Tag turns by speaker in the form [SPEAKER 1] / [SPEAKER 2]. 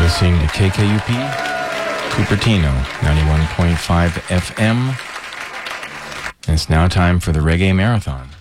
[SPEAKER 1] listening to KKUP, Cupertino, 91.5 FM. And it's now time for the Reggae Marathon.